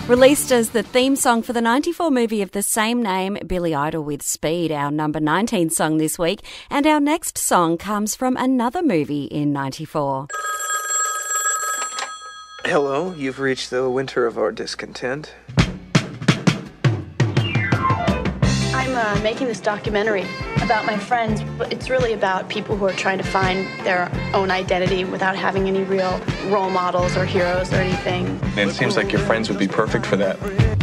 Released as the theme song for the 94 movie of the same name, Billy Idol with Speed, our number 19 song this week. And our next song comes from another movie in 94. Hello, you've reached the winter of our discontent. I'm making this documentary about my friends, but it's really about people who are trying to find their own identity without having any real role models or heroes or anything. And it seems like your friends would be perfect for that.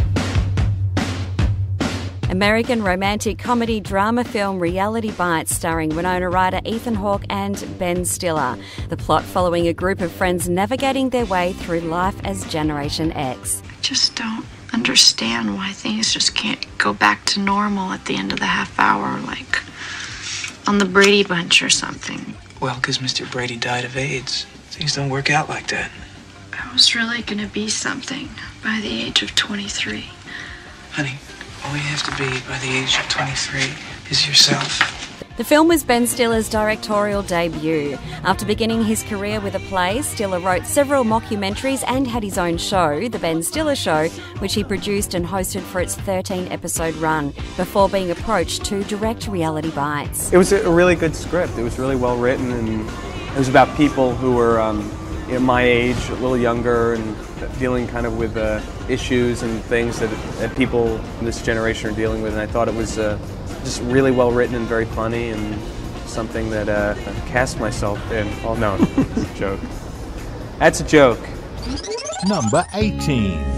American romantic comedy drama film Reality Bites, starring Winona Ryder, Ethan Hawke and Ben Stiller. The plot following a group of friends navigating their way through life as Generation X. I just don't understand why things just can't go back to normal at the end of the half hour, like on the Brady Bunch or something. Well, because Mr. Brady died of AIDS. Things don't work out like that. I was really going to be something by the age of 23. Honey, all you have to be by the age of 23 is yourself. The film was Ben Stiller's directorial debut. After beginning his career with a play, Stiller wrote several mockumentaries and had his own show, The Ben Stiller Show, which he produced and hosted for its 13-episode run, before being approached to direct Reality Bites. It was a really good script. It was really well written, and it was about people who were my age, a little younger, and dealing kind of with issues and things that people in this generation are dealing with. And I thought it was just really well written and very funny, and something that I cast myself in. Oh no, it's a joke. That's a joke. Number 18.